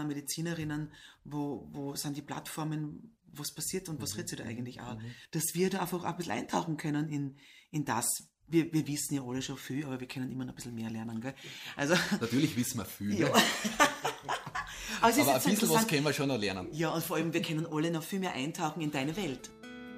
Medizinerinnen, wo sind die Plattformen, was passiert und was redet sich da eigentlich auch. Dass wir da einfach ein bisschen eintauchen können in das. Wir wissen ja alle schon viel, aber wir können immer noch ein bisschen mehr lernen, gell? Also, natürlich wissen wir viel, ja. ne? Aber ein bisschen was können wir schon noch lernen. Ja, und vor allem, wir können alle noch viel mehr eintauchen in deine Welt.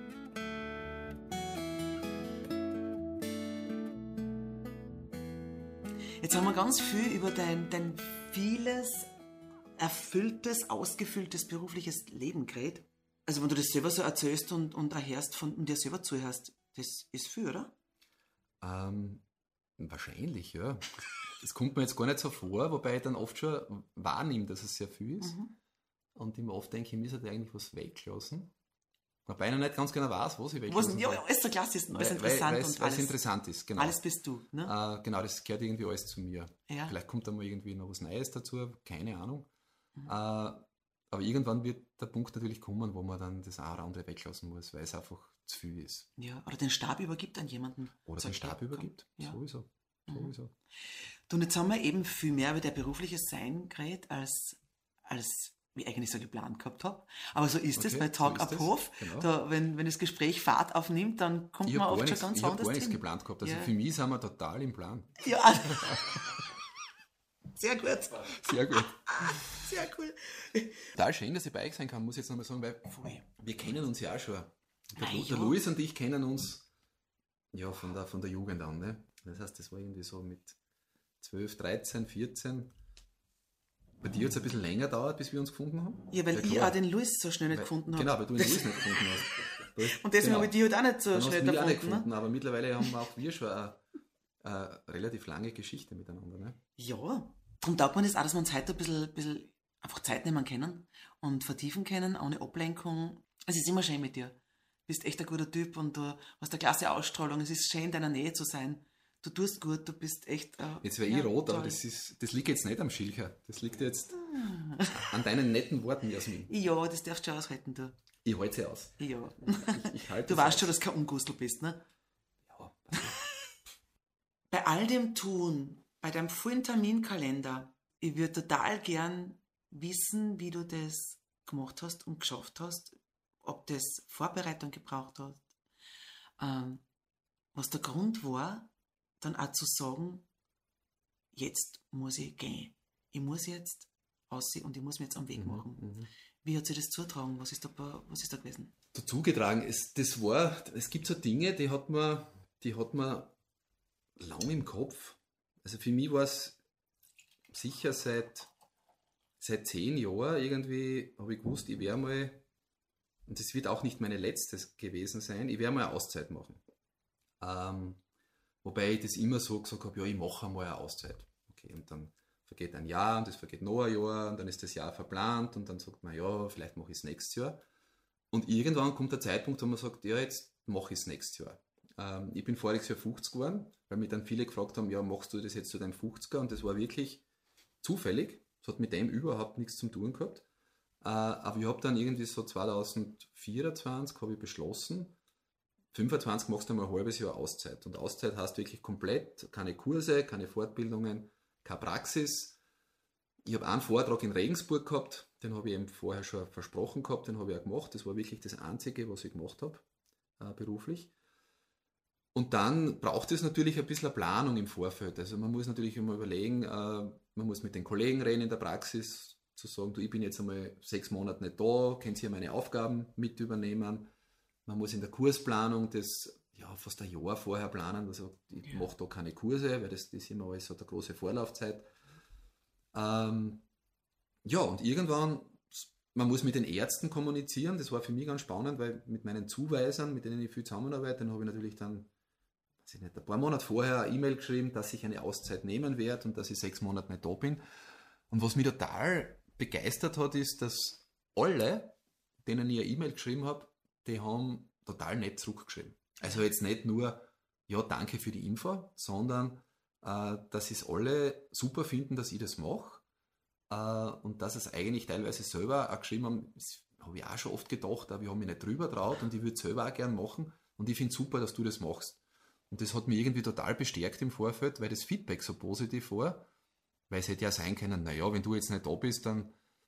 Jetzt haben wir ganz viel über dein vieles erfülltes, ausgefülltes berufliches Leben geredet. Also wenn du das selber so erzählst und erhörst von dir selber zuhörst, das ist viel, oder? Wahrscheinlich, ja. Das kommt mir jetzt gar nicht so vor, wobei ich dann oft schon wahrnehme, dass es sehr viel ist. Und ich mir oft denke, ich müsste eigentlich was weglassen. Wobei ich noch nicht ganz genau weiß, was ich weglassen soll. Ja, ist der Klassiste, weil es interessant und alles interessant ist, genau. Alles bist du, ne? Genau, das gehört irgendwie alles zu mir. Ja. Vielleicht kommt da mal irgendwie noch was Neues dazu, keine Ahnung. Aber irgendwann wird der Punkt natürlich kommen, wo man dann das eine oder andere weglassen muss, weil es einfach zu viel ist. Ja, oder den Stab übergibt an jemanden. Oder den Stab übergibt, ja. Sowieso. Du, und jetzt haben wir eben viel mehr über dein berufliches Sein geredet, als wie ich eigentlich so geplant gehabt habe. Aber so ist es bei Talk ab Hof. Genau. Da, wenn das Gespräch Fahrt aufnimmt, dann kommt man oft schon ganz anders Ich habe gar nichts drin. geplant gehabt. Also für mich sind wir total im Plan. Ja. Sehr gut. Sehr gut. Sehr cool. Total schön, dass ich bei euch sein kann, muss ich jetzt nochmal sagen, weil wir kennen uns ja auch schon. Der Luis und ich kennen uns ja von der Jugend an. Ne? Das heißt, das war irgendwie so mit 12, 13, 14. Bei dir hat es ein bisschen länger gedauert, bis wir uns gefunden haben. Ja, weil ich auch den Luis so schnell nicht gefunden habe. Genau, weil du den Luis nicht gefunden hast. Und deswegen habe ich die halt auch nicht so schnell gefunden. Nicht gefunden, ne? aber mittlerweile haben auch wir schon eine relativ lange Geschichte miteinander. Ne? Ja, darum taugt man das auch, dass wir uns heute ein bisschen einfach Zeit nehmen können und vertiefen können, ohne Ablenkung. Es ist immer schön mit dir. Du bist echt ein guter Typ und du hast eine klasse Ausstrahlung. Es ist schön, in deiner Nähe zu sein. Du tust gut, du bist echt... jetzt wäre ich rot, aber das liegt jetzt nicht am Schilcher. Das liegt jetzt an deinen netten Worten, Jasmin. Ja, das darfst du schon aushalten, du. Ich halte sie aus. Ja. Ich halte du es weißt aus. schon, dass du kein Ungustel bist, ne? Ja. Bei all dem Tun, bei deinem vollen Terminkalender, ich würde total gern wissen, wie du das gemacht hast und geschafft hast, ob das Vorbereitung gebraucht hat, was der Grund war, dann auch zu sagen, jetzt muss ich gehen. Ich muss jetzt aussehen und ich muss mir jetzt am Weg machen. Wie hat sich das zugetragen? Was ist da gewesen? Zugetragen, es gibt so Dinge, die hat man lang im Kopf. Also für mich war es sicher seit 10 Jahren irgendwie, habe ich gewusst, ich werde mal, und das wird auch nicht meine letzte gewesen sein, ich werde mal eine Auszeit machen. Wobei ich das immer so gesagt habe, ja, ich mache einmal eine Auszeit. Okay, und dann vergeht ein Jahr und es vergeht noch ein Jahr und dann ist das Jahr verplant und dann sagt man, ja, vielleicht mache ich es nächstes Jahr. Und irgendwann kommt der Zeitpunkt, wo man sagt, ja, jetzt mache ich es nächstes Jahr. Ich bin voriges Jahr 50 geworden, weil mich dann viele gefragt haben, ja, machst du das jetzt zu deinem 50er? Und das war wirklich zufällig. Das hat mit dem überhaupt nichts zu tun gehabt. Aber ich habe dann irgendwie so 2024 habe ich beschlossen, 25 machst du mal ein halbes Jahr Auszeit. Und Auszeit heißt wirklich komplett, keine Kurse, keine Fortbildungen, keine Praxis. Ich habe einen Vortrag in Regensburg gehabt, den habe ich eben vorher schon versprochen gehabt, den habe ich auch gemacht. Das war wirklich das Einzige, was ich gemacht habe, beruflich. Und dann braucht es natürlich ein bisschen eine Planung im Vorfeld. Also man muss natürlich immer überlegen, man muss mit den Kollegen reden in der Praxis, zu sagen, du, ich bin jetzt einmal 6 Monate nicht da, könnt ihr meine Aufgaben mit übernehmen. Man muss in der Kursplanung das fast ein Jahr vorher planen, also ich mache da keine Kurse, weil das ist immer alles so eine große Vorlaufzeit. Und irgendwann, man muss mit den Ärzten kommunizieren, das war für mich ganz spannend, weil mit meinen Zuweisern, mit denen ich viel zusammenarbeite, dann habe ich natürlich dann, ein paar Monate vorher eine E-Mail geschrieben, dass ich eine Auszeit nehmen werde und dass ich 6 Monate nicht da bin. Und was mich total begeistert hat, ist, dass alle, denen ich eine E-Mail geschrieben habe, die haben total nett zurückgeschrieben. Also jetzt nicht nur, ja, danke für die Info, sondern dass sie es alle super finden, dass ich das mache und dass es eigentlich teilweise selber auch geschrieben haben, das habe ich auch schon oft gedacht, aber ich habe mich nicht drüber traut und ich würde es selber auch gern machen und ich finde es super, dass du das machst. Und das hat mich irgendwie total bestärkt im Vorfeld, weil das Feedback so positiv war, weil es hätte ja sein können, naja, wenn du jetzt nicht da bist, dann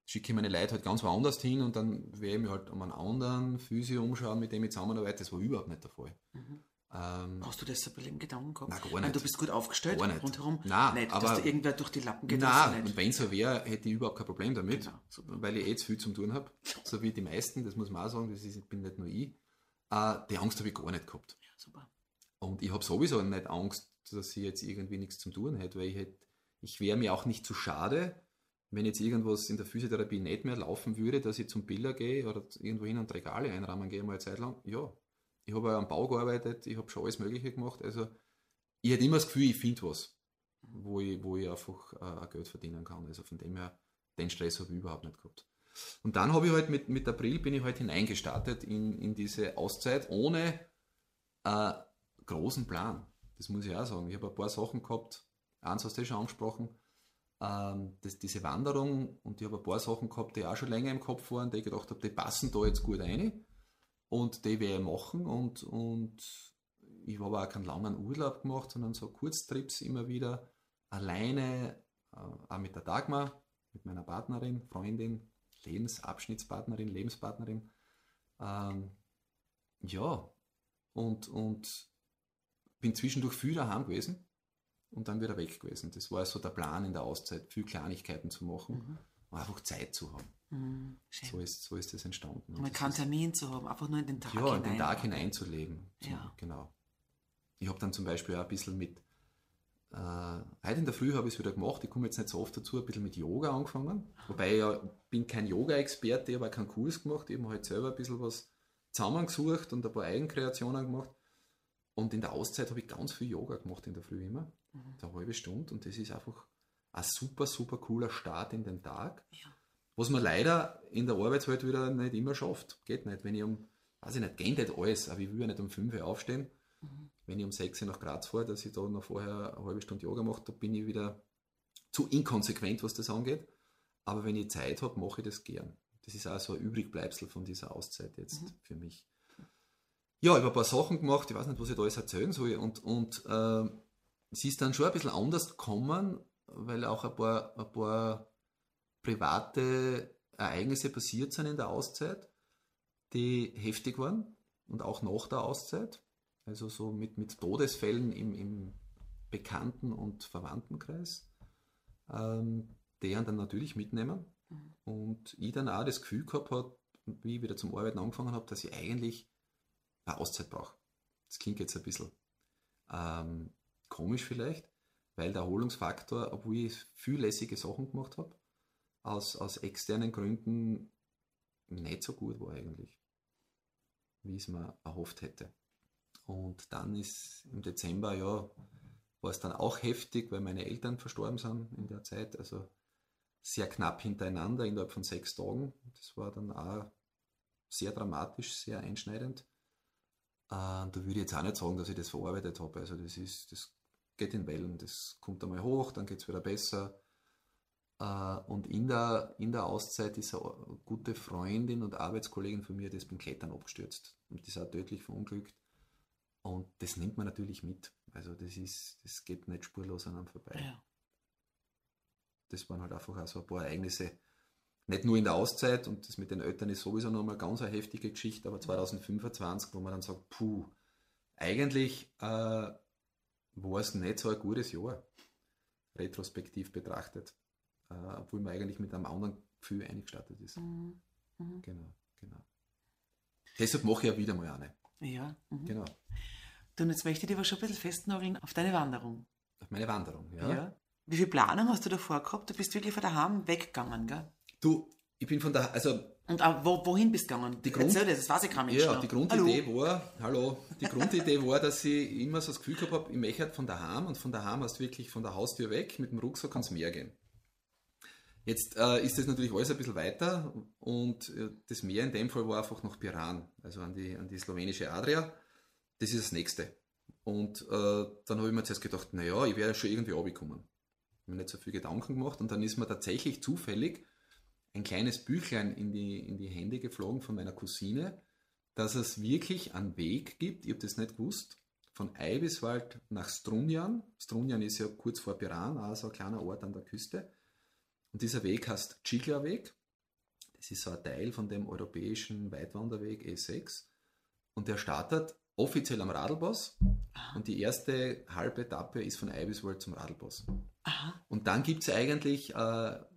schicke ich meine Leute halt ganz woanders hin und dann werde ich mich halt um einen anderen Physio umschauen, mit dem ich zusammenarbeite. Das war überhaupt nicht der Fall. Hast du das so ein bisschen im Gedanken gehabt? Nein, gar Ich meine, nicht. du bist gut aufgestellt Gar nicht. rundherum. Nein, nicht, aber- dass da irgendwer durch die Lappen geht. Nein, nicht. und wenn es so wäre, hätte ich überhaupt kein Problem damit, Genau, super. weil ich zu viel zu tun habe. So wie die meisten, das muss man auch sagen, bin nicht nur ich. Die Angst habe ich gar nicht gehabt. Ja, super. Und ich habe sowieso nicht Angst, dass ich jetzt irgendwie nichts zu tun hätte, weil ich wäre mir auch nicht zu schade, wenn jetzt irgendwas in der Physiotherapie nicht mehr laufen würde, dass ich zum Biller gehe oder irgendwo hin und Regale einrahmen gehe mal eine Zeit lang. Ja, ich habe auch am Bau gearbeitet, ich habe schon alles Mögliche gemacht. Also ich hätte immer das Gefühl, ich finde was, wo ich einfach auch Geld verdienen kann. Also von dem her, den Stress habe ich überhaupt nicht gehabt. Und dann habe ich halt mit April bin ich halt hineingestartet in diese Auszeit ohne großen Plan. Das muss ich auch sagen. Ich habe ein paar Sachen gehabt, eins hast du schon angesprochen, diese Wanderung, und ich habe ein paar Sachen gehabt, die auch schon länger im Kopf waren, die ich gedacht habe, die passen da jetzt gut rein und die werde ich machen und ich habe auch keinen langen Urlaub gemacht, sondern so Kurztrips immer wieder, alleine, auch mit der Dagmar, mit meiner Partnerin, Freundin, Lebenspartnerin. Ja, und bin zwischendurch viel daheim gewesen und dann wieder weg gewesen. Das war so der Plan in der Auszeit, viel Kleinigkeiten zu machen und einfach Zeit zu haben. Schön. So ist das entstanden. Man keinen Termin zu haben, einfach nur in den Tag Ja, hinein. in den Tag hineinzuleben. Ja. Genau. Ich habe dann zum Beispiel auch ein bisschen mit, heute in der Früh habe ich es wieder gemacht, ich komme jetzt nicht so oft dazu, ein bisschen mit Yoga angefangen. Wobei ich bin kein Yoga-Experte, ich habe auch keinen Kurs gemacht, ich habe mir halt selber ein bisschen was zusammengesucht und ein paar Eigenkreationen gemacht. Und in der Auszeit habe ich ganz viel Yoga gemacht in der Früh immer, eine halbe Stunde, und das ist einfach ein super, super cooler Start in den Tag, was man leider in der Arbeitswelt wieder nicht immer schafft. Geht nicht, wenn ich weiß ich nicht, geht nicht alles, aber ich will ja nicht um 5 Uhr aufstehen, wenn ich um 6 Uhr nach Graz fahre, dass ich da noch vorher eine halbe Stunde Yoga mache, da bin ich wieder zu inkonsequent, was das angeht. Aber wenn ich Zeit habe, mache ich das gern. Das ist auch so ein Übrigbleibsel von dieser Auszeit jetzt für mich. Ja, ich habe ein paar Sachen gemacht, ich weiß nicht, was ich da alles erzählen soll. Und es ist dann schon ein bisschen anders gekommen, weil auch ein paar private Ereignisse passiert sind in der Auszeit, die heftig waren und auch nach der Auszeit. Also so mit Todesfällen im Bekannten- und Verwandtenkreis, die dann natürlich mitnehmen. Und ich dann auch das Gefühl gehabt habe, wie ich wieder zum Arbeiten angefangen habe, dass ich eigentlich eine Auszeit brauche. Das klingt jetzt ein bisschen komisch vielleicht, weil der Erholungsfaktor, obwohl ich viel lässige Sachen gemacht habe, aus externen Gründen nicht so gut war eigentlich, wie ich es mir erhofft hätte. Und dann ist im Dezember, war es dann auch heftig, weil meine Eltern verstorben sind in der Zeit, also sehr knapp hintereinander, innerhalb von 6 Tagen. Das war dann auch sehr dramatisch, sehr einschneidend. Da würde ich jetzt auch nicht sagen, dass ich das verarbeitet habe. Also das geht in Wellen, das kommt einmal hoch, dann geht es wieder besser. Und in der Auszeit ist eine gute Freundin und Arbeitskollegin von mir, die ist beim Klettern abgestürzt und die ist auch tödlich verunglückt. Und das nimmt man natürlich mit. Also das geht nicht spurlos an einem vorbei. Ja. Das waren halt einfach auch so ein paar Ereignisse, nicht nur in der Auszeit, und das mit den Eltern ist sowieso nochmal ganz eine heftige Geschichte, aber 2025, wo man dann sagt, eigentlich war es nicht so ein gutes Jahr, retrospektiv betrachtet, obwohl man eigentlich mit einem anderen Gefühl eingestartet ist. Genau. Deshalb mache ich ja wieder mal eine. Ja. Genau. Du, und jetzt möchte ich dich aber schon ein bisschen festnageln auf deine Wanderung. Auf meine Wanderung, Ja. Wie viel Planung hast du davor gehabt? Du bist wirklich von daheim weggegangen, gell? Du, ich bin von der, also Und auch wohin bist du gegangen? Erzähl das weiß ich kein Mensch ja, noch. die Grundidee war, dass ich immer so das Gefühl gehabt habe, ich möchte halt von daheim, und von daheim hast du wirklich von der Haustür weg, mit dem Rucksack ans Meer gehen. Jetzt ist das natürlich alles ein bisschen weiter, und das Meer in dem Fall war einfach nach Piran, also an die slowenische Adria. Das ist das Nächste. Und dann habe ich mir zuerst gedacht, naja, ich werde schon irgendwie runterkommen. Ich habe mir nicht so viel Gedanken gemacht, und dann ist mir tatsächlich zufällig ein kleines Büchlein in die Hände geflogen von meiner Cousine, dass es wirklich einen Weg gibt, ich habe das nicht gewusst, von Eibiswald nach Strunjan. Strunjan ist ja kurz vor Piran, auch so ein kleiner Ort an der Küste. Und dieser Weg heißt Tschigla-Weg. Das ist so ein Teil von dem europäischen Weitwanderweg E6 und der startet offiziell am Radlpass und die erste halbe Etappe ist von Eibiswald zum Radlpass. Aha. Und dann gibt es eigentlich eine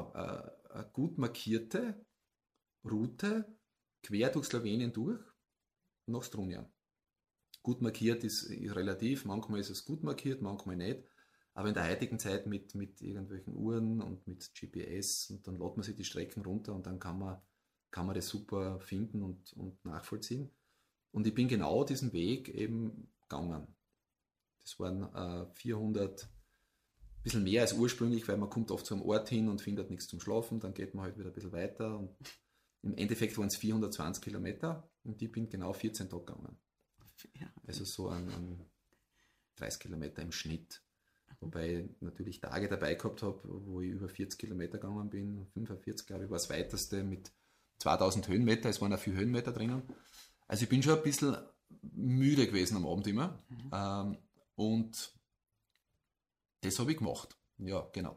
gut markierte Route quer durch Slowenien durch nach Strunjan. Gut markiert ist relativ, manchmal ist es gut markiert, manchmal nicht. Aber in der heutigen Zeit mit irgendwelchen Uhren und mit GPS und dann lädt man sich die Strecken runter und dann kann man das super finden und nachvollziehen. Und ich bin genau diesen Weg eben gegangen. Das waren 400, ein bisschen mehr als ursprünglich, weil man kommt oft zu einem Ort hin und findet nichts zum Schlafen, dann geht man halt wieder ein bisschen weiter und im Endeffekt waren es 420 Kilometer und ich bin genau 14 Tage gegangen. Ja. Also so an 30 Kilometer im Schnitt. Wobei ich natürlich Tage dabei gehabt habe, wo ich über 40 Kilometer gegangen bin. 45, glaube ich, war das weiteste mit 2000 Höhenmeter. Es waren auch viele Höhenmeter drinnen. Also ich bin schon ein bisschen müde gewesen am Abend immer. Und das habe ich gemacht. Ja, genau.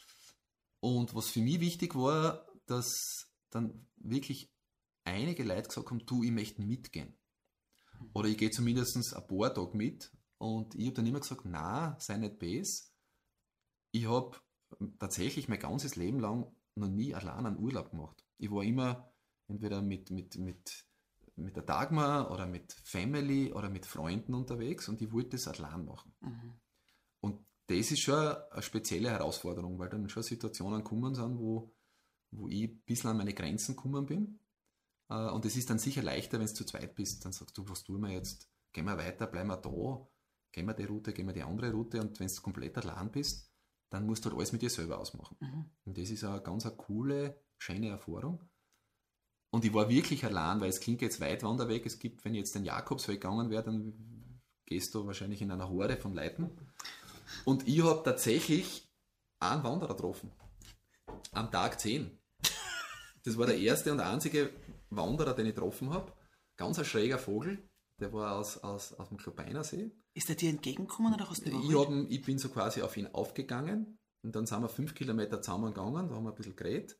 Und was für mich wichtig war, dass dann wirklich einige Leute gesagt haben, du, ich möchte mitgehen. Oder ich gehe zumindest ein paar Tage mit. Und ich habe dann immer gesagt, na, sei nicht böse. Ich habe tatsächlich mein ganzes Leben lang noch nie allein einen Urlaub gemacht. Ich war immer entweder mit der Dagmar oder mit Family oder mit Freunden unterwegs und ich wollte das allein machen. Und das ist schon eine spezielle Herausforderung, weil dann schon Situationen gekommen sind, wo ich ein bisschen an meine Grenzen gekommen bin. Und es ist dann sicher leichter, wenn du zu zweit bist. Dann sagst du, was tun wir jetzt? Gehen wir weiter, bleiben wir da? Gehen wir die Route, gehen wir die andere Route? Und wenn du komplett allein bist, dann musst du halt alles mit dir selber ausmachen. Und das ist eine ganz coole, schöne Erfahrung. Und ich war wirklich allein, weil es klingt jetzt Weitwanderweg. Es gibt, wenn ich jetzt den Jakobsweg gegangen wäre, dann gehst du wahrscheinlich in einer Horde von Leuten. Und ich habe tatsächlich einen Wanderer getroffen. Am Tag 10. Das war der erste und einzige Wanderer, den ich getroffen habe. Ganz ein schräger Vogel. Der war aus dem Klobeinersee. Ist er dir entgegengekommen oder hast du ihn Ich bin so quasi auf ihn aufgegangen und dann sind wir 5 Kilometer zusammengegangen, da haben wir ein bisschen geredet.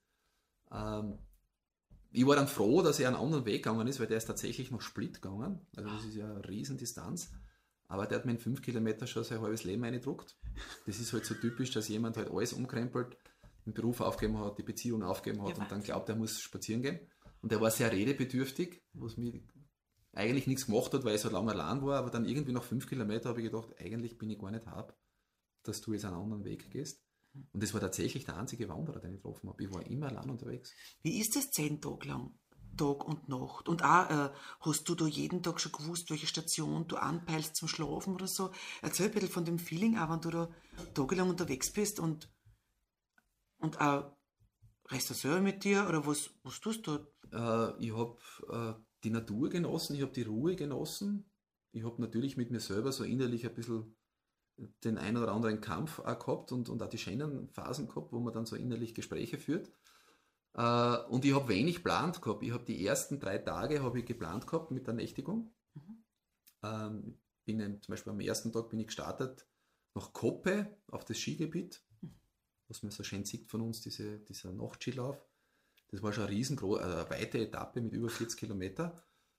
Ich war dann froh, dass er einen anderen Weg gegangen ist, weil der ist tatsächlich noch Split gegangen. Also das ist ja eine Riesendistanz. Aber der hat mir in 5 Kilometer schon sein halbes Leben eingedruckt. Das ist halt so typisch, dass jemand halt alles umkrempelt, den Beruf aufgegeben hat, die Beziehung aufgegeben hat und dann glaubt, er muss spazieren gehen. Und der war sehr redebedürftig, was mir eigentlich nichts gemacht hat, weil ich so lange allein war, aber dann irgendwie nach 5 Kilometern habe ich gedacht, eigentlich bin ich gar nicht hab, dass du jetzt einen anderen Weg gehst. Und das war tatsächlich der einzige Wanderer, den ich getroffen habe. Ich war immer allein unterwegs. Wie ist das 10 Tage lang? Tag und Nacht. Und auch, hast du da jeden Tag schon gewusst, welche Station du anpeilst zum Schlafen oder so? Erzähl ein bisschen von dem Feeling, auch wenn du da tagelang unterwegs bist und auch reist du selber mit dir oder was tust du? Ich habe die Natur genossen, ich habe die Ruhe genossen. Ich habe natürlich mit mir selber so innerlich ein bisschen den einen oder anderen Kampf auch gehabt und auch die schönen Phasen gehabt, wo man dann so innerlich Gespräche führt. Und ich habe wenig geplant gehabt. Ich habe die ersten 3 Tage habe ich geplant gehabt mit der Nächtigung. Zum Beispiel am ersten Tag bin ich gestartet nach Koppe auf das Skigebiet, was man so schön sieht von uns, dieser Nachtskilauf. Das war schon eine weite Etappe mit über 40 Kilometer.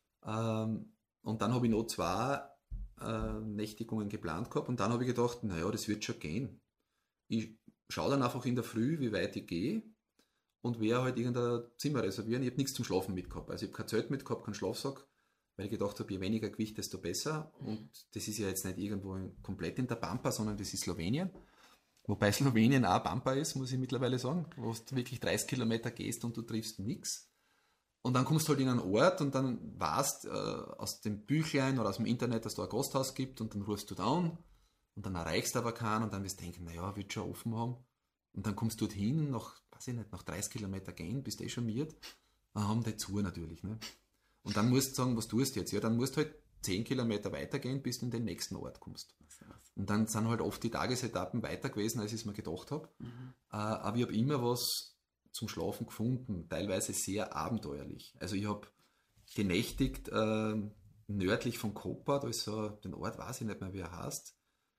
Und dann habe ich noch 2 Nächtigungen geplant gehabt und dann habe ich gedacht, naja, das wird schon gehen. Ich schaue dann einfach in der Früh, wie weit ich gehe und werde halt irgendein Zimmer reservieren. Ich habe nichts zum Schlafen mitgehabt. Also ich habe kein Zelt mitgehabt, keinen Schlafsack, weil ich gedacht habe, je weniger Gewicht, desto besser. Und das ist ja jetzt nicht irgendwo komplett in der Pampa, sondern das ist Slowenien. Wobei Slowenien auch Pampa ist, muss ich mittlerweile sagen, wo du wirklich 30 Kilometer gehst und du triffst nichts. Und dann kommst du halt in einen Ort und dann weißt aus dem Büchlein oder aus dem Internet, dass da ein Gasthaus gibt und dann rufst du down und dann erreichst du aber keinen und dann wirst du denken, naja, wird schon offen haben. Und dann kommst du dorthin, nach 30 Kilometer gehen, bist du schon miert, dann haben die zu natürlich. Ne? Und dann musst du sagen, was tust du jetzt? Ja, dann musst du halt 10 Kilometer weitergehen, bis du in den nächsten Ort kommst. Und dann sind halt oft die Tagesetappen weiter gewesen, als ich es mir gedacht habe. Aber ich habe immer was zum Schlafen gefunden, teilweise sehr abenteuerlich. Also ich habe genächtigt nördlich von Koper, da ist so, den Ort weiß ich nicht mehr, wie er heißt,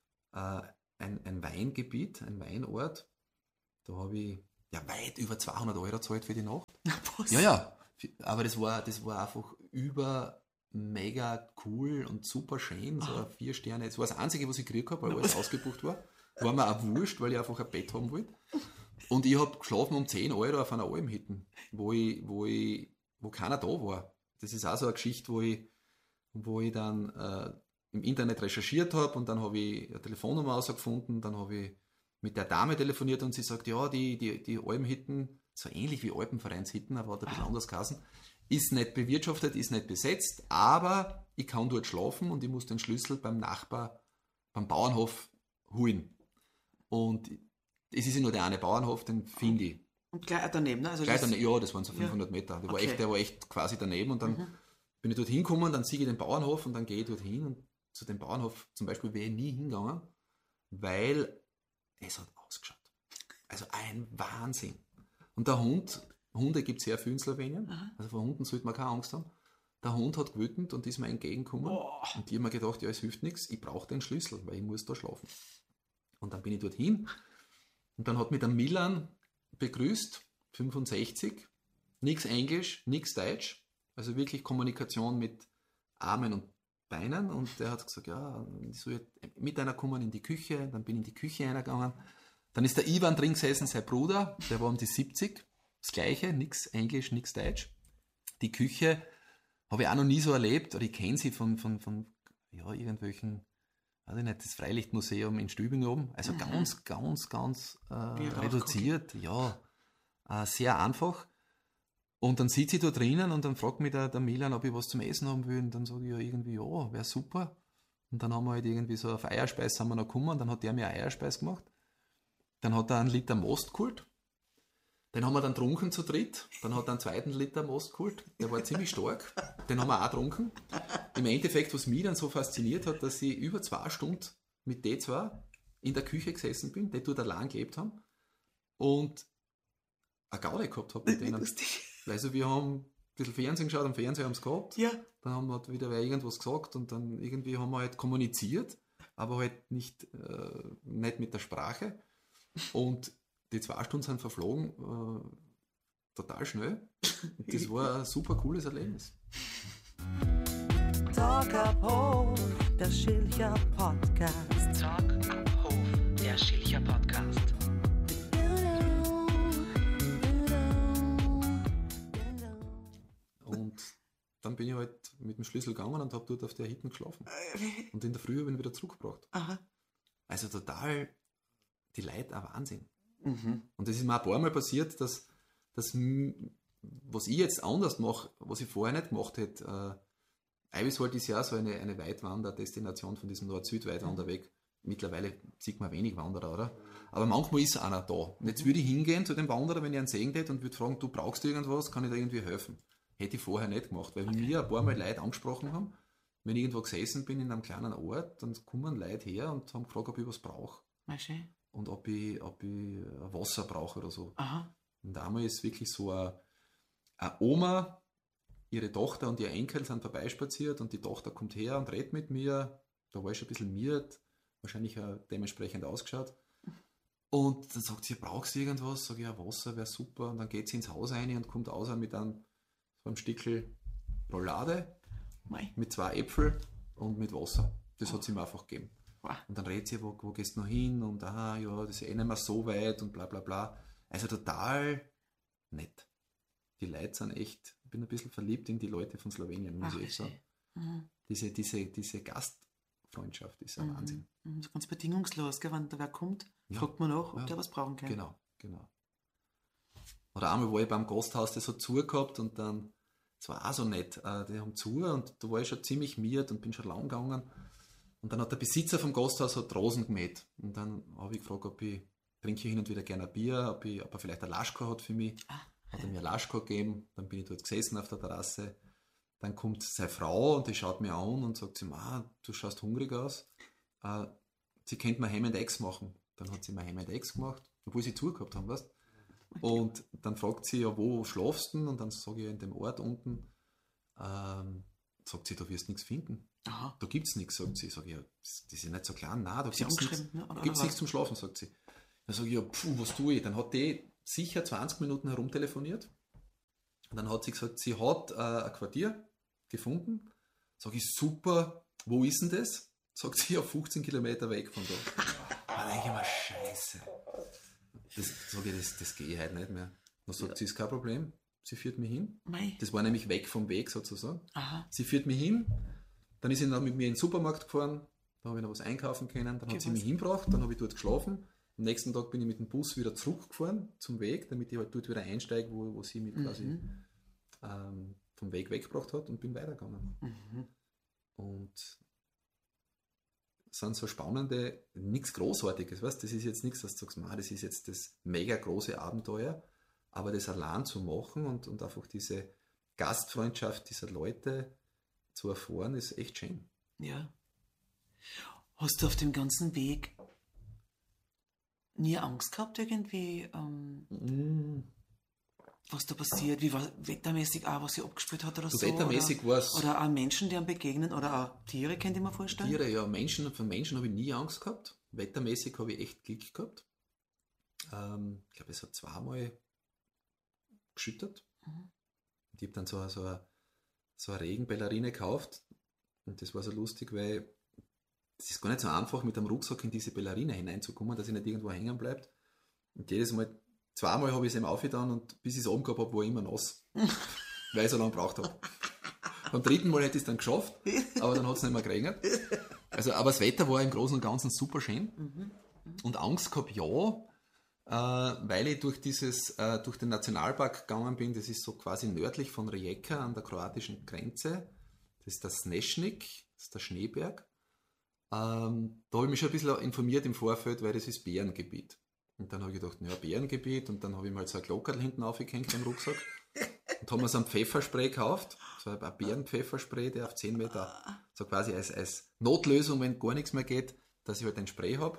ein Weingebiet, ein Weinort. Da habe ich weit über 200 € gezahlt für die Nacht. Was? Ja, aber das war einfach mega cool und super schön, so 4 Sterne. Das war das Einzige, was ich gekriegt habe, weil alles ausgebucht war. War mir auch wurscht, weil ich einfach ein Bett haben wollte. Und ich habe geschlafen um 10 Euro auf einer Almhütte, wo keiner da war. Das ist auch so eine Geschichte, wo ich dann im Internet recherchiert habe und dann habe ich eine Telefonnummer herausgefunden, dann habe ich mit der Dame telefoniert und sie sagt, ja, die Almhütten, so ähnlich wie Alpenvereinshütten, aber hat ein bisschen anders geheißen, ist nicht bewirtschaftet, ist nicht besetzt, aber ich kann dort schlafen und ich muss den Schlüssel beim Nachbar, beim Bauernhof holen. Und es ist ja nur der eine Bauernhof, den finde ich. Und gleich daneben, ne? Also gleich daneben, ja, das waren so 500 Meter. Der war echt quasi daneben und dann bin ich dort hingekommen, dann sehe ich den Bauernhof und dann gehe ich dort hin und zu dem Bauernhof zum Beispiel wäre ich nie hingegangen, weil es hat ausgeschaut. Also ein Wahnsinn. Und der Hunde gibt es sehr viel in Slowenien, also vor Hunden sollte man keine Angst haben. Der Hund hat gewütend und ist mir entgegengekommen und ich habe mir gedacht, ja, es hilft nichts, ich brauche den Schlüssel, weil ich muss da schlafen. Und dann bin ich dorthin und dann hat mich der Milan begrüßt, 65, nichts Englisch, nichts Deutsch, also wirklich Kommunikation mit Armen und Beinen und der hat gesagt, ja, ich soll mit einer kommen in die Küche, dann bin ich in die Küche reingegangen, dann ist der Ivan drin gesessen, sein Bruder, der war um die 70, das Gleiche, nichts Englisch, nichts Deutsch. Die Küche habe ich auch noch nie so erlebt, oder ich kenne sie von irgendwelchen, weiß ich nicht, das Freilichtmuseum in Stübingen oben, also ganz reduziert, ja, sehr einfach. Und dann sitze ich da drinnen und dann fragt mich der Milan, ob ich was zum Essen haben will. Und dann sage ich ja irgendwie, ja, wäre super. Und dann haben wir halt irgendwie so auf Eierspeis sind wir noch gekommen. Dann hat der mir eine Eierspeis gemacht. Dann hat er einen Liter Most geholt. Den haben wir dann getrunken zu dritt. Dann hat er einen 2. Liter Most geholt. Der war ziemlich stark. Den haben wir auch getrunken. Im Endeffekt, was mich dann so fasziniert hat, dass ich über 2 Stunden mit den zwei in der Küche gesessen bin, die dort allein gelebt haben. Und eine Gaudi gehabt habe mit denen. Lustig. Also wir haben ein bisschen Fernsehen geschaut, am Fernseher haben es gehabt. Ja. Dann haben wir wieder irgendwas gesagt und dann irgendwie haben wir halt kommuniziert, aber halt nicht mit der Sprache. Und die 2 Stunden sind verflogen, total schnell. Und das war ein super cooles Erlebnis. Talk ab Hof, der Schilcher Podcast. Talk ab Hof, der Schilcher Podcast. Und dann bin ich halt mit dem Schlüssel gegangen und habe dort auf der Hütte geschlafen. Und in der Früh habe ich ihn wieder zurückgebracht. Aha. Also total, die Leute, ein Wahnsinn. Und das ist mir ein paar Mal passiert, dass was ich jetzt anders mache, was ich vorher nicht gemacht hätte, Eiweißwald ist ja so eine Weitwanderdestination von diesem Nord-Süd-Weitwanderweg. Mittlerweile sieht man wenig Wanderer, oder? Aber manchmal ist einer da. Und jetzt würde ich hingehen zu dem Wanderer, wenn ich einen sehen hätte und würde fragen, du brauchst irgendwas, kann ich dir irgendwie helfen? Hätte ich vorher nicht gemacht, weil mir ein paar Mal Leute angesprochen haben, wenn ich irgendwo gesessen bin in einem kleinen Ort, dann kommen Leute her und haben gefragt, ob ich was brauche. Schön. Und ob ich Wasser brauche oder so. Aha. Und einmal ist wirklich so eine Oma, ihre Tochter und ihr Enkel sind vorbeispaziert und die Tochter kommt her und redet mit mir. Da war ich schon ein bisschen miert, wahrscheinlich auch dementsprechend ausgeschaut. Und dann sagt sie, brauchst du irgendwas? Sag ich, ja, Wasser wäre super. Und dann geht sie ins Haus rein und kommt raus mit so einem Stickel Roulade, mit 2 Äpfel und mit Wasser. Das hat sie mir einfach gegeben. Und dann redet sie, wo gehst du noch hin? Und ja, das ist eh nicht mehr so weit und bla bla bla. Also total nett. Die Leute sind echt, ich bin ein bisschen verliebt in die Leute von Slowenien, muss ich echt sagen. Diese Gastfreundschaft ist ein Wahnsinn. So ganz bedingungslos, gell? Wenn da wer kommt, fragt man nach, ob der was brauchen kann. Genau. Oder einmal war ich beim Gasthaus, das hat zugehabt und dann, das war auch so nett, die haben zu und da war ich schon ziemlich miert und bin schon lang gegangen. Und dann hat der Besitzer vom Gasthaus Rosen gemäht. Und dann habe ich gefragt, trinke ich hin und wieder gerne ein Bier, ob er vielleicht ein Laschko hat für mich. Hat er mir ein Laschko gegeben, dann bin ich dort gesessen auf der Terrasse. Dann kommt seine Frau und die schaut mir an und sagt sie, du schaust hungrig aus. Sie könnte mir Ham and Eggs machen. Dann hat sie mir Ham and Eggs gemacht, obwohl sie zugehabt haben, weißt. Und dann fragt sie, ja, wo schlafst du? Und dann sage ich, in dem Ort unten, sagt sie, da wirst du nichts finden. Aha. Da gibt es nichts, sagt sie. Sag ich, ja, das ist ja nicht so klein. Nein, da Sie gibt es nichts zum Schlafen, sagt sie. Dann sage ich, ja, was tue ich? Dann hat die sicher 20 Minuten herumtelefoniert Und dann hat sie gesagt, sie hat ein Quartier gefunden. Sag ich, super, wo ist denn das? Sagt sie, ja, 15 Kilometer weg von da. Da denke ich mir, scheiße. Das gehe ich halt nicht mehr. Dann sagt sie, ist kein Problem, sie führt mich hin. Mei. Das war nämlich weg vom Weg sozusagen. Aha. Sie führt mich hin, dann ist sie noch mit mir in den Supermarkt gefahren, da habe ich noch was einkaufen können, dann hat sie mich hingebracht, dann habe ich dort geschlafen. Am nächsten Tag bin ich mit dem Bus wieder zurückgefahren zum Weg, damit ich halt dort wieder einsteige, wo sie mich quasi vom Weg weggebracht hat und bin weitergegangen. Und das sind so spannende, nichts Großartiges, weißt? Das ist jetzt nichts, dass du sagst, das ist jetzt das mega große Abenteuer, aber das allein zu machen und einfach diese Gastfreundschaft dieser Leute zu erfahren, ist echt schön. Ja. Hast du auf dem ganzen Weg nie Angst gehabt irgendwie, was da passiert, wie war wettermäßig auch, was sie abgespielt hat oder so? Wettermäßig war es. Oder auch Menschen, die einem begegnen, oder auch Tiere, könnt ihr mir vorstellen? Tiere, ja, von Menschen habe ich nie Angst gehabt. Wettermäßig habe ich echt Glück gehabt. Ich glaube, es hat zweimal geschüttet. Und ich habe dann so eine Regenballerine gekauft. Und das war so lustig, weil es ist gar nicht so einfach, mit einem Rucksack in diese Ballerine hineinzukommen, dass ich nicht irgendwo hängen bleibt. Und jedes Mal, zweimal habe ich es ihm aufgetan und bis ich es oben gehabt habe, war ich immer nass. Weil ich so lange gebraucht habe. Beim dritten Mal hätte ich es dann geschafft, aber dann hat es nicht mehr geregnet. Also, aber das Wetter war im Großen und Ganzen super schön. Und Angst gehabt, ja, weil ich durch den Nationalpark gegangen bin. Das ist so quasi nördlich von Rijeka an der kroatischen Grenze. Das ist der Snežnik, das ist der Schneeberg. Da habe ich mich schon ein bisschen informiert im Vorfeld, weil das ist Bärengebiet. Und dann habe ich gedacht, ja, Bärengebiet. Und dann habe ich mal so ein Glockerl hinten aufgehängt am Rucksack. Und habe mir so ein Pfefferspray gekauft. So ein Bärenpfefferspray, der auf 10 Meter, so quasi als Notlösung, wenn gar nichts mehr geht, dass ich halt ein Spray habe.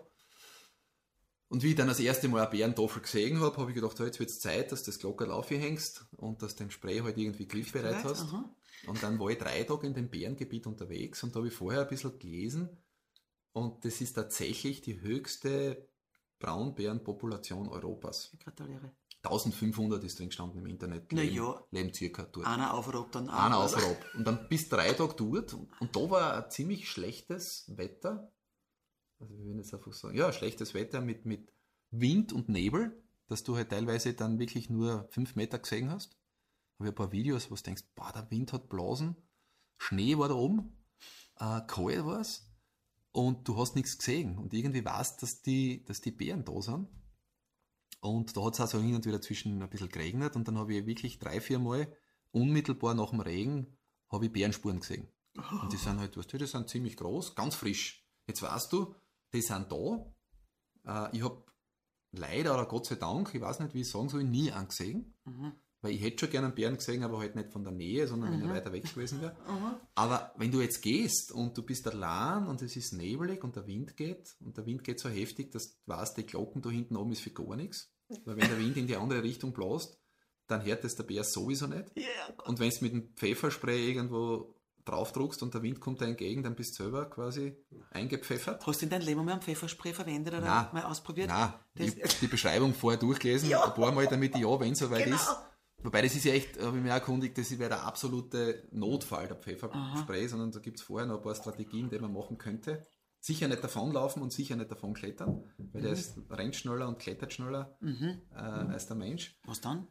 Und wie ich dann das erste Mal eine Bärentaffel gesehen habe, habe ich gedacht, jetzt wird es Zeit, dass du das Glockerl aufhängst und dass du den Spray halt irgendwie griffbereit hast. Aha. Und dann war ich 3 Tage in dem Bärengebiet unterwegs und da habe ich vorher ein bisschen gelesen. Und das ist tatsächlich die höchste Braunbärenpopulation Europas. Ich gratuliere. 1500 ist drin gestanden im Internet. Na ja. Leben circa dort. Einer auf Rob, dann Einer auf Rob. Und dann bis 3 Tage dort. Und da war ein ziemlich schlechtes Wetter. Also wir würden jetzt einfach sagen, ja, schlechtes Wetter mit Wind und Nebel, dass du halt teilweise dann wirklich nur 5 Meter gesehen hast. Habe ich ein paar Videos, wo du denkst, boah, der Wind hat blasen, Schnee war da oben, kalt war es und du hast nichts gesehen. Und irgendwie weißt, dass die Bären da sind. Und da hat es auch so hin und wieder zwischen ein bisschen geregnet und dann habe ich wirklich 3-4 Mal unmittelbar nach dem Regen habe ich Bärenspuren gesehen. Und die sind halt, weißt du, die sind ziemlich groß, ganz frisch. Jetzt weißt du, die sind da. Ich habe leider oder Gott sei Dank, ich weiß nicht, wie ich sagen soll, nie angesehen. Weil ich hätte schon gerne einen Bären gesehen, aber halt nicht von der Nähe, sondern wenn er weiter weg gewesen wäre. Aber wenn du jetzt gehst und du bist allein und es ist nebelig und der Wind geht so heftig, dass du weißt, die Glocken da hinten oben ist für gar nichts. Weil wenn der Wind in die andere Richtung bläst, dann hört das der Bär sowieso nicht. Und wenn du mit dem Pfefferspray irgendwo draufdruckst und der Wind kommt da entgegen, dann bist du selber quasi eingepfeffert. Hast du in deinem Leben mal einen Pfefferspray verwendet oder Nein. mal ausprobiert? Nein, ich habe die Beschreibung vorher durchgelesen, ein paar Mal, damit ich wenn es soweit ist. Wobei das ist ja echt, habe ich mir auch erkundigt, das wäre der absolute Notfall, der Pfefferspray, sondern da gibt es vorher noch ein paar Strategien, die man machen könnte. Sicher nicht davonlaufen und sicher nicht davon klettern, weil der rennt schneller und klettert schneller als der Mensch. Was dann?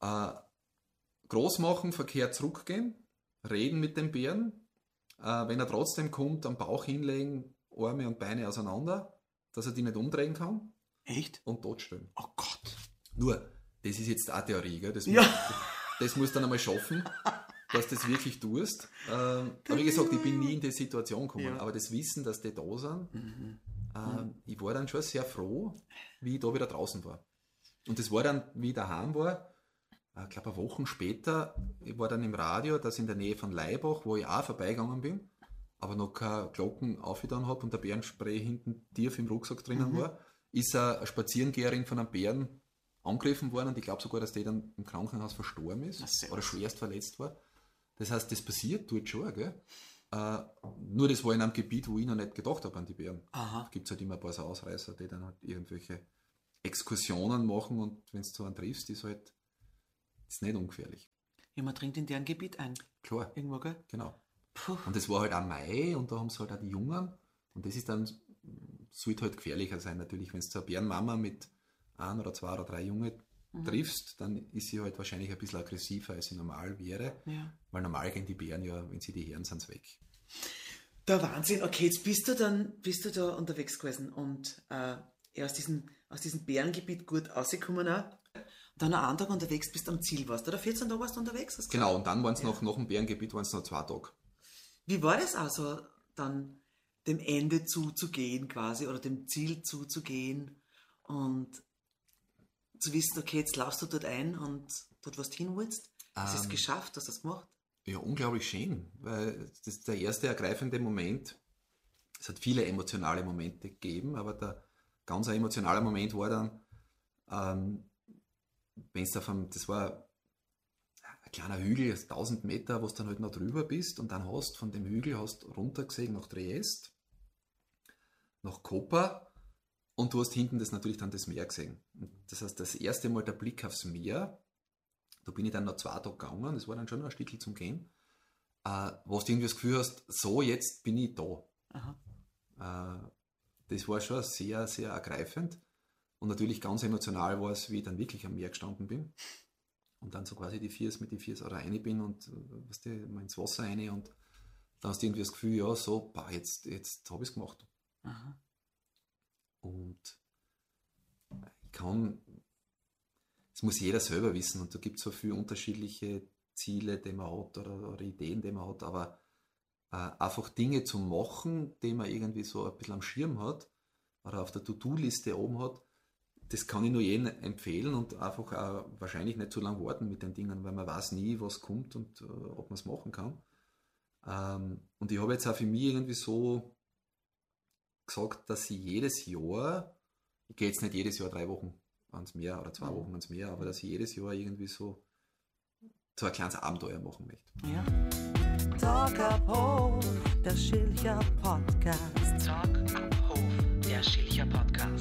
Groß machen, verkehrt zurückgehen, reden mit dem Bären, wenn er trotzdem kommt, am Bauch hinlegen, Arme und Beine auseinander, dass er die nicht umdrehen kann Echt? und totstellen. Oh Gott. Nur, das ist jetzt eine Theorie, gell? Das musst du dann einmal schaffen, dass du das wirklich tust. Aber wie gesagt, ich bin nie in die Situation gekommen, aber das Wissen, dass die da sind, ich war dann schon sehr froh, wie ich da wieder draußen war. Und das war dann, wie ich daheim war, ich glaube, eine Woche später, ich war dann im Radio, das in der Nähe von Laibach, wo ich auch vorbeigegangen bin, aber noch keine Glocken aufgetan habe und der Bärenspray hinten tief im Rucksack drinnen war, ist eine Spazierengeherin von einem Bären angegriffen worden und ich glaube sogar, dass die dann im Krankenhaus verstorben ist oder schwerst verletzt war. Das heißt, das passiert dort schon, gell? Nur das war in einem Gebiet, wo ich noch nicht gedacht habe an die Bären. Da gibt es halt immer ein paar so Ausreißer, die dann halt irgendwelche Exkursionen machen und wenn du so einen triffst, ist nicht ungefährlich. Ja, man dringt in deren Gebiet ein. Klar, Irgendwo, gell? genau. Puh. Und das war halt auch Mai und da haben sie halt auch die Jungen und das ist dann, sollte halt gefährlicher sein natürlich, wenn du so eine Bärenmama mit 1 oder 2 oder 3 Junge triffst, dann ist sie halt wahrscheinlich ein bisschen aggressiver, als sie normal wäre, Ja. weil normal gehen die Bären ja, wenn sie die hören, sind sie weg. Der Wahnsinn. Okay, jetzt bist du da unterwegs gewesen und aus diesem Bärengebiet gut rausgekommen auch. Dann noch einen Tag unterwegs bist, am Ziel warst, oder? 14 Tage warst du unterwegs? Hast du Genau, und dann waren es nach dem Bärengebiet waren es noch 2 Tage. Wie war das also, dann dem Ende zuzugehen quasi oder dem Ziel zuzugehen und zu wissen, okay, jetzt laufst du dort ein und dort was du hin willst? Hast du es geschafft? Hast du das gemacht? Ja, unglaublich schön, weil das ist der erste ergreifende Moment. Es hat viele emotionale Momente gegeben, aber der ganz emotionale Moment war dann, das war ein kleiner Hügel, 1000 Meter, wo du dann halt noch drüber bist und dann hast von dem Hügel runtergesehen nach Triest, nach Koper und du hast hinten natürlich dann das Meer gesehen. Und das heißt, das erste Mal der Blick aufs Meer, da bin ich dann noch 2 Tage gegangen, das war dann schon ein Stückchen zum Gehen, wo du irgendwie das Gefühl hast, so jetzt bin ich da. Aha. Das war schon sehr, sehr ergreifend und natürlich ganz emotional war es, wie ich dann wirklich am Meer gestanden bin und dann so quasi mit die Viers oder rein bin und weißt du, mal ins Wasser rein und dann hast du irgendwie das Gefühl, ja so, jetzt habe ich es gemacht. Aha. Und es muss jeder selber wissen und da gibt es so viele unterschiedliche Ziele, die man hat oder Ideen, die man hat, aber einfach Dinge zu machen, die man irgendwie so ein bisschen am Schirm hat oder auf der To-Do-Liste oben hat, das kann ich nur jedem empfehlen und einfach auch wahrscheinlich nicht zu lange warten mit den Dingen, weil man weiß nie, was kommt und ob man es machen kann. Und ich habe jetzt auch für mich irgendwie so gesagt, dass ich jedes Jahr, ich gehe jetzt nicht jedes Jahr 3 Wochen ans Meer oder 2 Wochen ans Meer, aber dass ich jedes Jahr irgendwie so ein kleines Abenteuer machen möchte. Ja. Talk ab Hof, der Schilcher Podcast. Talk am Hof, der Schilcher Podcast.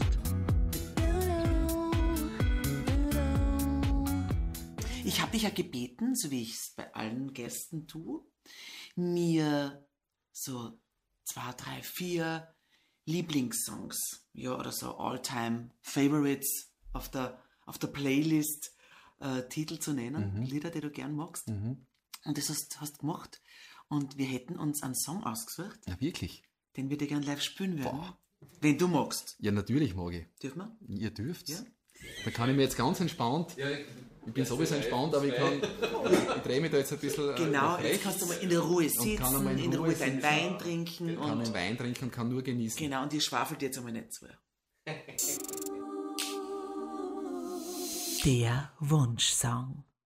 Ich habe dich ja gebeten, so wie ich es bei allen Gästen tue, mir so 2, 3, 4 Lieblingssongs, ja, oder so All-Time Favorites auf der Playlist Titel zu nennen, Lieder, die du gern magst. Und das hast du gemacht. Und wir hätten uns einen Song ausgesucht, Ja, wirklich? den wir dir gern live spielen würden. Boah. Wenn du magst. Ja, natürlich mag ich. Dürfen wir? Ihr dürft. Ja. Da kann ich mir jetzt ganz entspannt, ich bin sowieso entspannt, aber ich drehe mich da jetzt ein bisschen Genau, nach jetzt rechts kannst du mal in der Ruhe und kann einmal sitzen, in Ruhe deinen Wein trinken kann und einen Wein trinken und kann nur genießen. genau, und die schwafelt jetzt einmal nicht zu. Der Wunschsong.